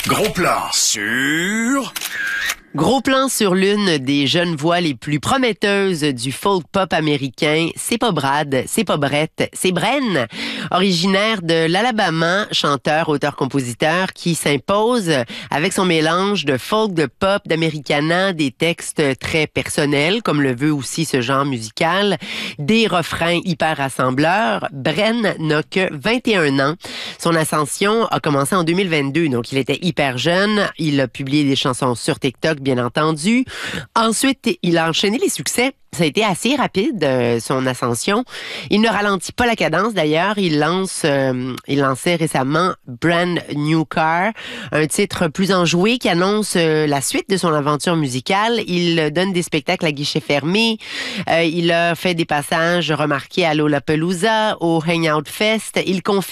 Gros plan sur... Gros plan sur l'une des jeunes voix les plus prometteuses du folk pop américain. C'est pas Brad, c'est pas Brett, c'est Bren, originaire de l'Alabama, chanteur, auteur-compositeur qui s'impose avec son mélange de folk, de pop, d'Americana, des textes très personnels, comme le veut aussi ce genre musical, des refrains hyper rassembleurs. Bren n'a que 21 ans. Son ascension a commencé en 2022, donc il était hyper jeune. Il a publié des chansons sur TikTok, bien entendu. Ensuite, il a enchaîné les succès. Ça a été assez rapide, son ascension. Il ne ralentit pas la cadence, d'ailleurs. Il lançait récemment Brand New Car, un titre plus enjoué qui annonce la suite de son aventure musicale. Il donne des spectacles à guichet fermé. Il a fait des passages remarqués à Lollapalooza, au Hangout Fest. Il confie